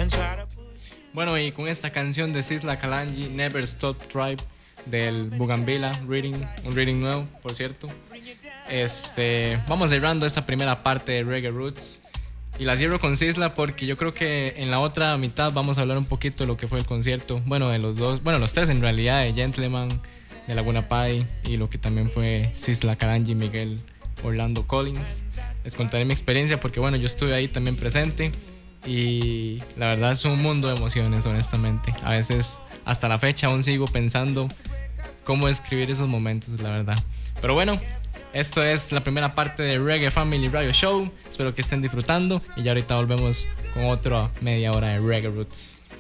Bueno, y con esta canción de Sisla Kalanji, Never Stop Tribe, del Bugambila Reading, un reading nuevo, por cierto. Vamos cerrando esta primera parte de Reggae Roots. Y la cierro con Sisla porque yo creo que en la otra mitad vamos a hablar un poquito de lo que fue el concierto. Bueno, de los dos, bueno, los tres en realidad, de Gentleman, de Laguna Pai y lo que también fue Sisla Kalanji, Miguel Orlando Collins. Les contaré mi experiencia porque bueno, yo estuve ahí también presente y la verdad es un mundo de emociones, honestamente. A veces hasta la fecha aún sigo pensando cómo describir esos momentos, la verdad. Pero bueno, esto es la primera parte de Reggae Family Radio Show. Espero que estén disfrutando y ya ahorita volvemos con otra media hora de Reggae Roots.